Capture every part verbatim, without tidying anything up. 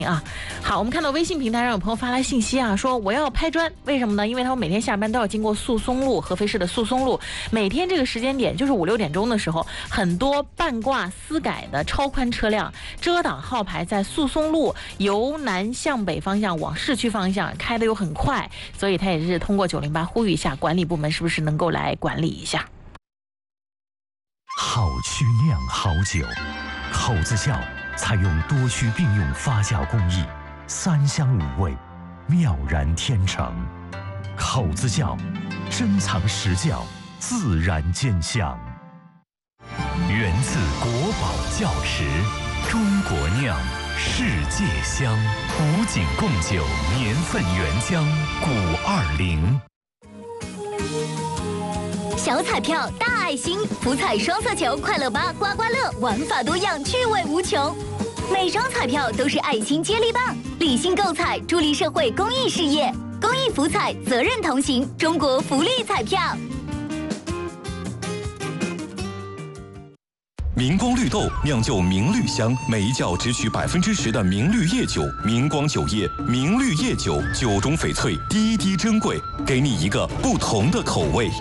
啊，好，我们看到微信平台上有朋友发来信息啊，说我要拍砖，为什么呢？因为他们每天下班都要经过宿松路，合肥市的宿松路，每天这个时间点就是五六点钟的时候，很多半挂私改的超宽车辆遮挡号牌在宿松路由南向北方向往市区方向开的又很快，所以他也是通过九零八呼吁一下管理部门是不是能够来管理一下。 好曲酿好酒，口子窖采用多区并用发酵工艺，三香五味，妙然天成。口子窖，珍藏实窖，自然见香。源自国宝窖池，中国酿，世界香。古井贡酒年份原浆古二零。 小彩票大爱心，福彩双色球快乐吧刮刮乐，玩法多样，趣味无穷。每张彩票都是爱心接力棒，理性购彩，助力社会公益事业。公益福彩，责任同行，中国福利彩票。 明光绿豆酿就明绿香，每一窖只取百分之十的明绿叶酒。明光酒业明绿叶酒，酒中翡翠，滴滴珍贵，给你一个不同的口味。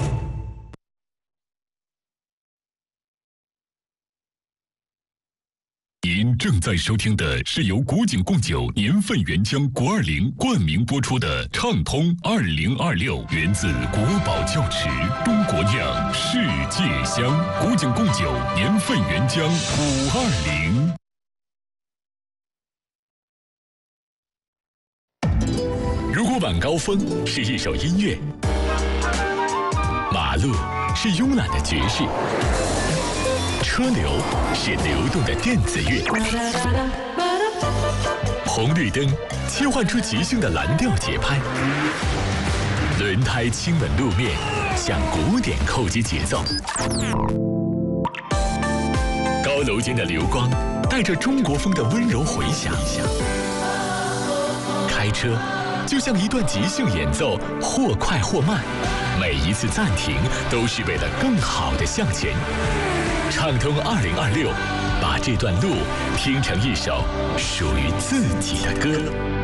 您正在收听的是由古井贡酒年份原浆国二零冠名播出的畅通二零二六，源自国宝窖池，中国酿，世界香。古井贡酒年份原浆五二零。如果晚高峰是一首音乐，马路是慵懒的爵士，车流是流动的电子乐，红绿灯切换出即兴的蓝调节拍，轮胎亲吻路面，向古典扣击节奏。高楼间的流光带着中国风的温柔回响。开车就像一段即兴演奏，或快或慢，每一次暂停都是为了更好的向前。畅通二零二六，把这段路听成一首属于自己的歌。